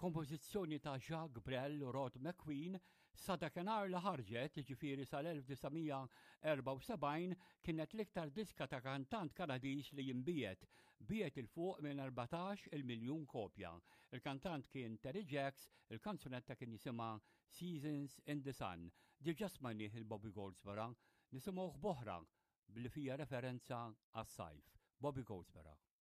kompożizzjoni ta' Jacques Brel u Rod McQueen sa dakinhar li ħarġet, ġifieri sal-1974, kienet l-iktar diska ta' kantant Kanadiż li jinbiet il fuq minn 14 miljun kopja. Il-kantant kien Terry Jacks, il-kanzunetta kien jisimha Seasons in the Sun. Diġà smajnieh il-Bobby Goldsboro, nisimgħuh b'oħra billi fija referenza għas-sajf. Bobby Goldsboro.